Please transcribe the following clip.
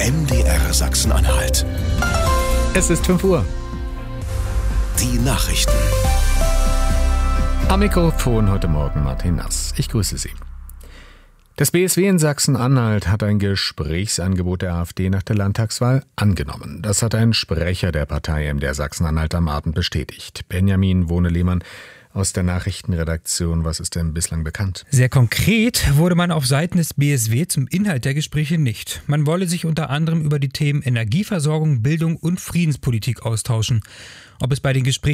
MDR Sachsen-Anhalt. Es ist 5 Uhr. Die Nachrichten. Am Mikrofon heute Morgen Martin Nass. Ich grüße Sie. Das BSW in Sachsen-Anhalt hat ein Gesprächsangebot der AfD nach der Landtagswahl angenommen. Das hat ein Sprecher der Partei MDR Sachsen-Anhalt am Abend bestätigt. Benjamin Wohne-Lehmann aus der Nachrichtenredaktion. Was ist denn bislang bekannt? Sehr konkret wurde man auf Seiten des BSW zum Inhalt der Gespräche nicht. Man wolle sich unter anderem über die Themen Energieversorgung, Bildung und Friedenspolitik austauschen. Ob es bei den Gesprächen